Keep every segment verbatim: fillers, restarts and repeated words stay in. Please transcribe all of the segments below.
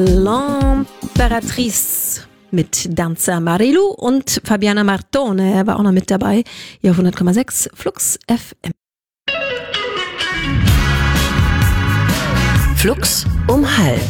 L'Impératrice mit Danza Marilu und Fabiana Martone war auch noch mit dabei. Hier auf hundert Komma sechs Flux F M. Flux um halb.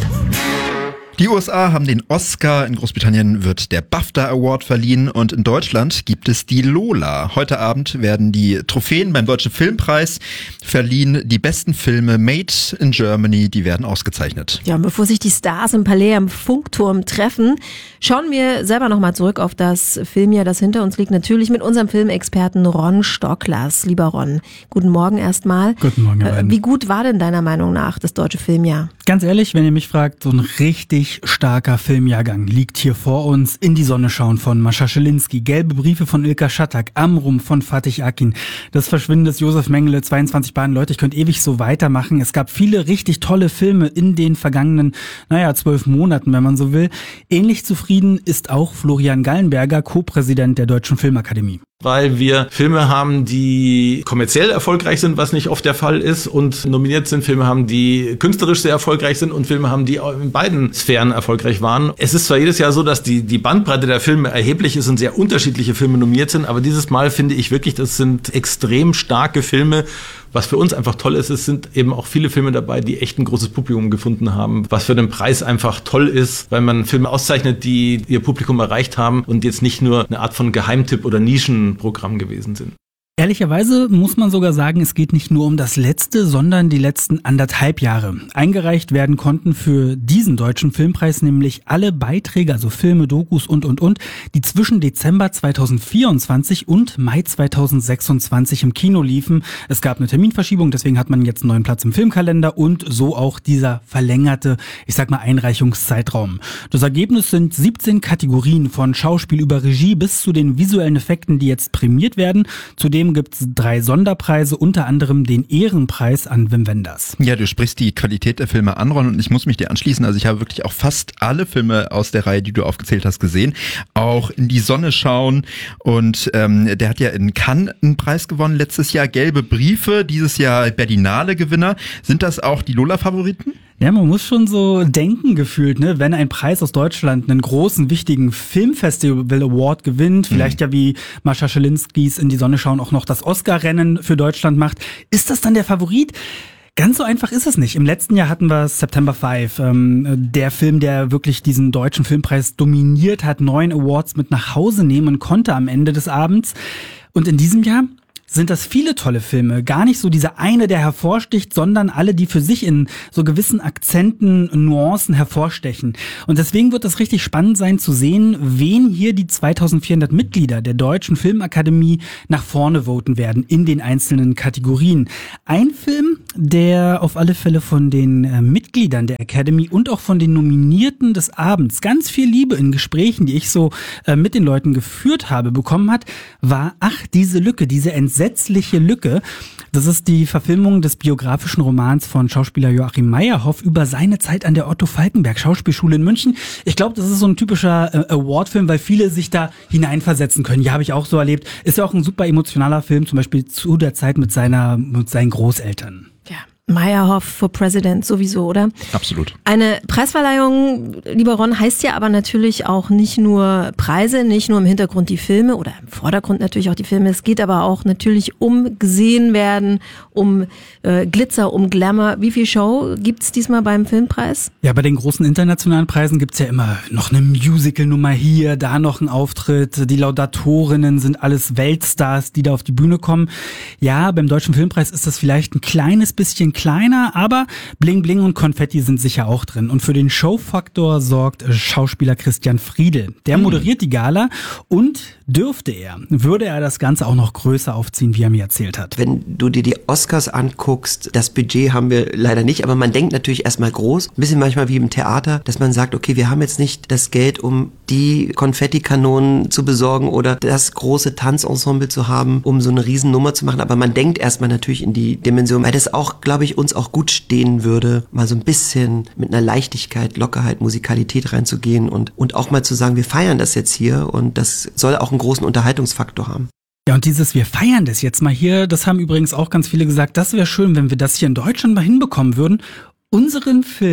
Die U S A haben den Oscar, in Großbritannien wird der BAFTA Award verliehen und in Deutschland gibt es die Lola. Heute Abend werden die Trophäen beim Deutschen Filmpreis verliehen. Die besten Filme Made in Germany, die werden ausgezeichnet. Ja, und bevor sich die Stars im Palais am Funkturm treffen, schauen wir selber nochmal zurück auf das Filmjahr, das hinter uns liegt. Natürlich mit unserem Filmexperten Ron Stocklers. Lieber Ron, guten Morgen erstmal. Guten Morgen, Herr Wie gut war denn deiner Meinung nach das deutsche Filmjahr? Ganz ehrlich, wenn ihr mich fragt, so ein richtig starker Filmjahrgang liegt hier vor uns. In die Sonne schauen von Mascha Schelinski, Gelbe Briefe von Ilka Schattak, Amrum von Fatih Akin, Das Verschwinden des Josef Mengele, zweiundzwanzig Bahnen. Leute, ich könnte ewig so weitermachen. Es gab viele richtig tolle Filme in den vergangenen, naja, zwölf Monaten, wenn man so will. Ähnlich zufrieden ist auch Florian Gallenberger, Co-Präsident der Deutschen Filmakademie. Weil wir Filme haben, die kommerziell erfolgreich sind, was nicht oft der Fall ist, und nominiert sind, Filme haben, die künstlerisch sehr erfolgreich sind und Filme haben, die in beiden Sphären erfolgreich waren. Es ist zwar jedes Jahr so, dass die, die Bandbreite der Filme erheblich ist und sehr unterschiedliche Filme nominiert sind, aber dieses Mal finde ich wirklich, das sind extrem starke Filme. Was für uns einfach toll ist, es sind eben auch viele Filme dabei, die echt ein großes Publikum gefunden haben, was für den Preis einfach toll ist, weil man Filme auszeichnet, die ihr Publikum erreicht haben und jetzt nicht nur eine Art von Geheimtipp oder Nischenprogramm gewesen sind. Ehrlicherweise muss man sogar sagen, es geht nicht nur um das letzte, sondern die letzten anderthalb Jahre. Eingereicht werden konnten für diesen deutschen Filmpreis nämlich alle Beiträge, also Filme, Dokus und, und, und, die zwischen Dezember zweitausendvierundzwanzig und Mai zweitausendsechsundzwanzig im Kino liefen. Es gab eine Terminverschiebung, deswegen hat man jetzt einen neuen Platz im Filmkalender und so auch dieser verlängerte, ich sag mal, Einreichungszeitraum. Das Ergebnis sind siebzehn Kategorien von Schauspiel über Regie bis zu den visuellen Effekten, die jetzt prämiert werden. Zudem gibt es drei Sonderpreise, unter anderem den Ehrenpreis an Wim Wenders. Ja, du sprichst die Qualität der Filme an, Ron, und ich muss mich dir anschließen. Also ich habe wirklich auch fast alle Filme aus der Reihe, die du aufgezählt hast, gesehen. Auch In die Sonne schauen, und ähm, der hat ja in Cannes einen Preis gewonnen letztes Jahr. Gelbe Briefe, dieses Jahr Berlinale-Gewinner. Sind das auch die Lola-Favoriten? Ja, man muss schon so denken gefühlt, ne, wenn ein Preis aus Deutschland einen großen, wichtigen Filmfestival Award gewinnt, vielleicht ja wie Mascha Schelinskis In die Sonne schauen auch noch das Oscar-Rennen für Deutschland macht, ist das dann der Favorit? Ganz so einfach ist es nicht. Im letzten Jahr hatten wir September fünf, ähm, der Film, der wirklich diesen deutschen Filmpreis dominiert hat, neun Awards mit nach Hause nehmen konnte am Ende des Abends. Und in diesem Jahr sind das viele tolle Filme. Gar nicht so dieser eine, der hervorsticht, sondern alle, die für sich in so gewissen Akzenten, Nuancen hervorstechen. Und deswegen wird es richtig spannend sein zu sehen, wen hier die zweitausendvierhundert Mitglieder der Deutschen Filmakademie nach vorne voten werden in den einzelnen Kategorien. Ein Film, der auf alle Fälle von den äh, Mitgliedern der Academy und auch von den Nominierten des Abends ganz viel Liebe in Gesprächen, die ich so äh, mit den Leuten geführt habe, bekommen hat, war Ach, diese Lücke, diese entsetzliche Lücke. Das ist die Verfilmung des biografischen Romans von Schauspieler Joachim Meyerhoff über seine Zeit an der Otto Falckenberg Schauspielschule in München. Ich glaube, das ist so ein typischer äh, Award-Film, weil viele sich da hineinversetzen können. Ja, habe ich auch so erlebt. Ist ja auch ein super emotionaler Film, zum Beispiel zu der Zeit mit seiner, mit seinen Großeltern. Ja. Meyerhoff for President sowieso, oder? Absolut. Eine Preisverleihung, lieber Ron, heißt ja aber natürlich auch nicht nur Preise, nicht nur im Hintergrund die Filme oder im Vordergrund natürlich auch die Filme. Es geht aber auch natürlich um gesehen werden, um äh, Glitzer, um Glamour. Wie viel Show gibt's diesmal beim Filmpreis? Ja, bei den großen internationalen Preisen gibt's ja immer noch eine Musical-Nummer hier, da noch ein Auftritt. Die Laudatorinnen sind alles Weltstars, die da auf die Bühne kommen. Ja, beim Deutschen Filmpreis ist das vielleicht ein kleines bisschen kleiner, aber Bling Bling und Konfetti sind sicher auch drin. Und für den Showfaktor sorgt Schauspieler Christian Friedel. Der moderiert die Gala und dürfte er, würde er das Ganze auch noch größer aufziehen, wie er mir erzählt hat. Wenn du dir die Oscars anguckst, das Budget haben wir leider nicht, aber man denkt natürlich erstmal groß. Ein bisschen manchmal wie im Theater, dass man sagt, okay, wir haben jetzt nicht das Geld, um die Konfettikanonen zu besorgen oder das große Tanzensemble zu haben, um so eine Riesennummer zu machen. Aber man denkt erstmal natürlich in die Dimension, weil das auch, glaube ich, uns auch gut stehen würde, mal so ein bisschen mit einer Leichtigkeit, Lockerheit, Musikalität reinzugehen und, und auch mal zu sagen, wir feiern das jetzt hier und das soll auch einen großen Unterhaltungsfaktor haben. Ja, und dieses wir feiern das jetzt mal hier, das haben übrigens auch ganz viele gesagt, das wäre schön, wenn wir das hier in Deutschland mal hinbekommen würden, unseren Film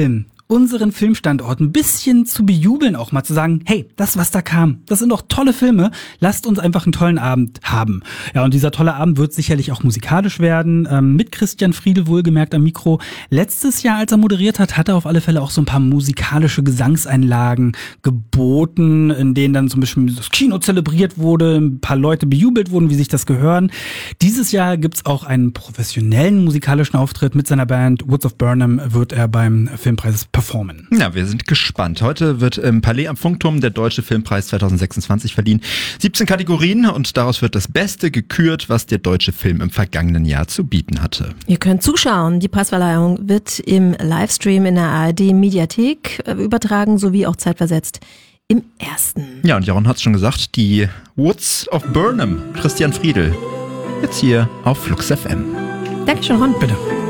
unseren Filmstandort ein bisschen zu bejubeln, auch mal zu sagen, hey, das, was da kam, das sind doch tolle Filme, lasst uns einfach einen tollen Abend haben. Ja, und dieser tolle Abend wird sicherlich auch musikalisch werden, ähm, mit Christian Friedel wohlgemerkt am Mikro. Letztes Jahr, als er moderiert hat, hat er auf alle Fälle auch so ein paar musikalische Gesangseinlagen geboten, in denen dann zum Beispiel das Kino zelebriert wurde, ein paar Leute bejubelt wurden, wie sich das gehören. Dieses Jahr gibt's auch einen professionellen musikalischen Auftritt mit seiner Band. Woods of Burnham wird er beim Filmpreis performen. Ja, wir sind gespannt. Heute wird im Palais am Funkturm der Deutsche Filmpreis zwanzig sechsundzwanzig verliehen. siebzehn Kategorien und daraus wird das Beste gekürt, was der deutsche Film im vergangenen Jahr zu bieten hatte. Ihr könnt zuschauen. Die Preisverleihung wird im Livestream in der A R D-Mediathek übertragen, sowie auch zeitversetzt im ersten. Ja, und Jaron hat's schon gesagt, die Woods of Burnham, Christian Friedel, jetzt hier auf Flux F M. Dankeschön, Ron. Bitte.